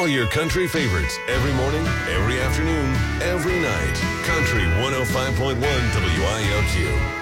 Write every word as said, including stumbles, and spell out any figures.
All your country favorites every morning, every afternoon, every night. Country one oh five point one W I L Q.